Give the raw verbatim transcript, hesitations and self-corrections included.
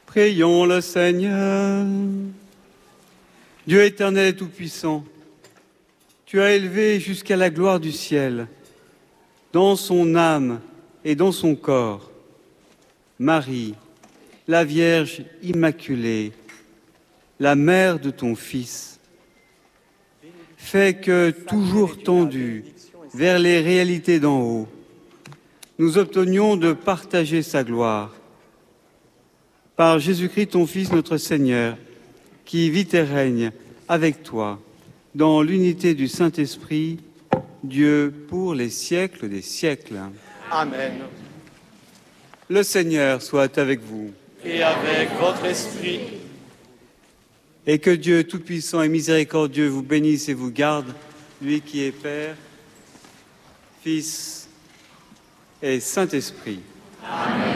Prions le Seigneur. Dieu éternel et tout-puissant, tu as élevé jusqu'à la gloire du ciel, dans son âme et dans son corps, Marie, la Vierge Immaculée, la mère de ton Fils. Fais que, toujours tendus vers les réalités d'en haut, nous obtenions de partager sa gloire. Par Jésus-Christ, ton Fils, notre Seigneur, qui vit et règne avec toi, dans l'unité du Saint-Esprit, Dieu pour les siècles des siècles. Amen. Le Seigneur soit avec vous. Et avec votre esprit. Et que Dieu Tout-Puissant et Miséricordieux vous bénisse et vous garde, lui qui est Père, Fils et Saint-Esprit. Amen.